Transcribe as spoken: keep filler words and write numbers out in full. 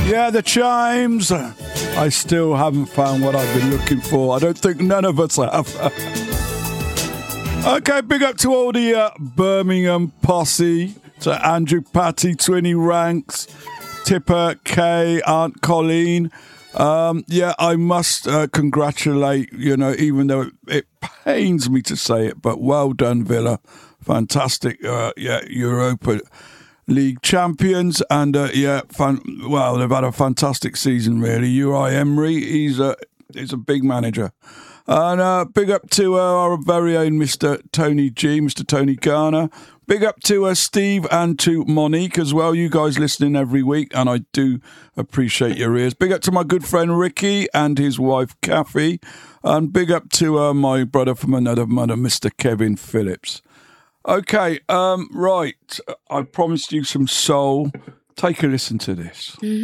Yeah, the chimes. I still haven't found what I've been looking for. I don't think none of us have. Okay, big up to all the uh, Birmingham posse, to Andrew, Patty, Twinny Ranks, Tipper, Kay, Aunt Colleen. Um, yeah, I must uh, congratulate, you know, even though it, it pains me to say it, but well done, Villa. Fantastic, uh, yeah, Europa League champions, and uh, yeah, fan, well, they've had a fantastic season, really. Uri Emery, he's a, he's a big manager. And uh, big up to uh, our very own Mister Tony G, Mister Tony Garner. Big up to uh, Steve and to Monique as well. You guys listening every week, and I do appreciate your ears. Big up to my good friend Ricky and his wife Kathy. And big up to uh, my brother from another mother, Mister Kevin Phillips. Okay, um, right. I promised you some soul. Take a listen to this. Mm.